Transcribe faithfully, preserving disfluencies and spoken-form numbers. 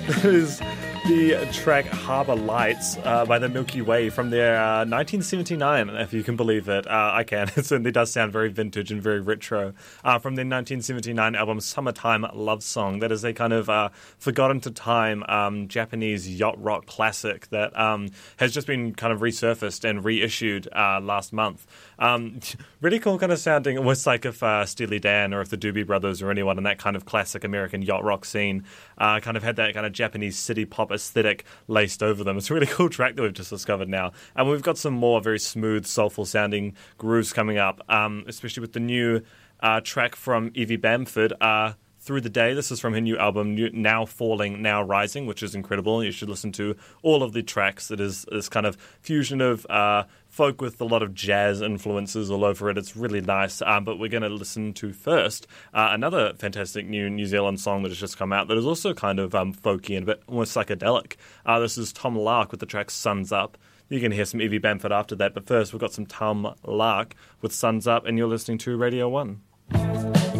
That is the track Harbour Lights uh, by the Milky Way from their uh, nineteen seventy-nine, if you can believe it. Uh, I can. It certainly does sound very vintage and very retro. Uh, from their nineteen seventy-nine album Summertime Love Song. That is a kind of uh, forgotten-to-time um, Japanese yacht rock classic that um, has just been kind of resurfaced and reissued uh, last month. Um, really cool kind of sounding, almost like if uh, Steely Dan or if the Doobie Brothers or anyone in that kind of classic American yacht rock scene uh, kind of had that kind of Japanese city pop aesthetic laced over them. It's a really cool track that we've just discovered now. And we've got some more very smooth, soulful sounding grooves coming up, um, especially with the new uh, track from Evie Bamford, uh, Through the Day. This is from her new album, Now Falling, Now Rising, which is incredible. You should listen to all of the tracks. It is this kind of fusion of uh, folk with a lot of jazz influences all over it. It's really nice. Um, but we're going to listen to first uh, another fantastic new New Zealand song that has just come out that is also kind of um, folky and a bit almost psychedelic. Uh, this is Tom Lark with the track Suns Up. You can hear some Evie Bamford after that. But first, we've got some Tom Lark with Suns Up, and you're listening to Radio one.